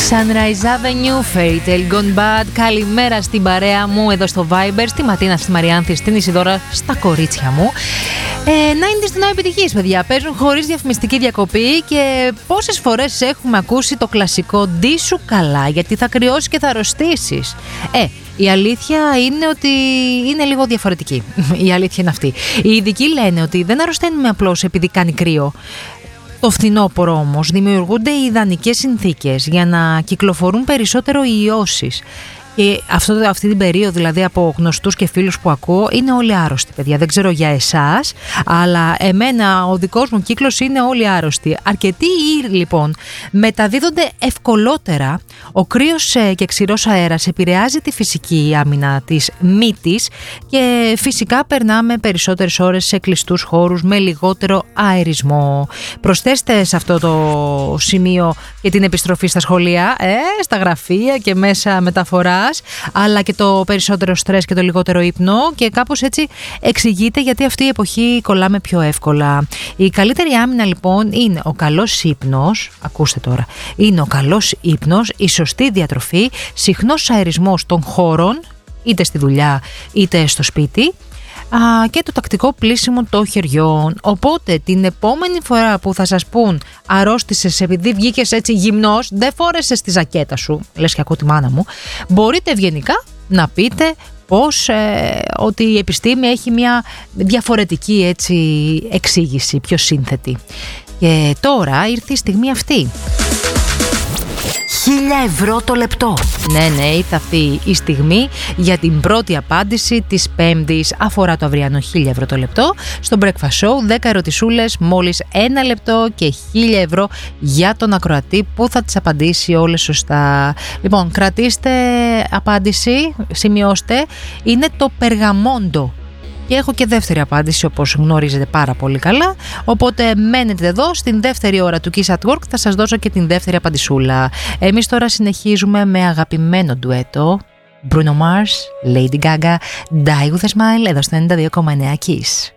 Sunrise Avenue, Fairy Tale Gone Bad. Καλημέρα στην παρέα μου εδώ στο Viber, στη Ματίνα, στη Μαριάνθη, στην Ισιδώρα, στα κορίτσια μου. 90's στην επιτυχίες, παιδιά. Παίζουν χωρίς διαφημιστική διακοπή και πόσες φορές έχουμε ακούσει το κλασικό «Ντύσου καλά, γιατί θα κρυώσει και θα αρρωστήσεις». Η αλήθεια είναι ότι είναι λίγο διαφορετική. Η αλήθεια είναι αυτή. Οι ειδικοί λένε ότι δεν αρρωσταίνουμε απλώς επειδή κάνει κρύο. Το φθινόπωρο όμως δημιουργούνται οι ιδανικές συνθήκες για να κυκλοφορούν περισσότερο οι ιώσεις. Και αυτή την περίοδο, δηλαδή, από γνωστούς και φίλους που ακούω, είναι όλοι άρρωστοι, παιδιά. Δεν ξέρω για εσάς, αλλά εμένα ο δικός μου κύκλος είναι όλοι άρρωστοι. Αρκετοί λοιπόν μεταδίδονται ευκολότερα. Ο κρύος και ξηρός αέρας επηρεάζει τη φυσική άμυνα της μύτης και φυσικά περνάμε περισσότερες ώρες σε κλειστούς χώρους με λιγότερο αερισμό. Προσθέστε σε αυτό το σημείο και την επιστροφή στα σχολεία, στα γραφεία και μέσα μεταφορά, αλλά και το περισσότερο στρες και το λιγότερο ύπνο, και κάπως έτσι εξηγείται γιατί αυτή η εποχή κολλάμε πιο εύκολα. Η καλύτερη άμυνα λοιπόν είναι ο καλός ύπνος, ακούστε τώρα, είναι ο καλός ύπνος, η σωστή διατροφή, συχνός αερισμός των χώρων, είτε στη δουλειά είτε στο σπίτι, και το τακτικό πλύσιμο των χεριών. Οπότε την επόμενη φορά που θα σας πούν αρρώστησες επειδή βγήκες έτσι γυμνός, δεν φόρεσες τη ζακέτα σου, λες και ακούω τη μάνα μου, μπορείτε ευγενικά να πείτε πως ότι η επιστήμη έχει μια διαφορετική έτσι εξήγηση, πιο σύνθετη. Και τώρα ήρθε η στιγμή αυτή. 1.000 ευρώ το λεπτό. Ναι, ήρθε αυτή η στιγμή για την πρώτη απάντηση της Πέμπτης. Αφορά το αυριανό 1.000 ευρώ το λεπτό. Στο Breakfast Show 10 ερωτησούλες, μόλις 1 λεπτό και 1.000 ευρώ για τον ακροατή που θα τις απαντήσει όλες σωστά. Λοιπόν, κρατήστε απάντηση, σημειώστε. Είναι το περγαμόντο. Και έχω και δεύτερη απάντηση, όπως γνωρίζετε πάρα πολύ καλά. Οπότε μένετε εδώ, στην δεύτερη ώρα του Kiss at Work θα σας δώσω και την δεύτερη απαντησούλα. Εμείς τώρα συνεχίζουμε με αγαπημένο ντουέτο Bruno Mars, Lady Gaga, Die With A Smile, εδώ στο 92,9 Kiss.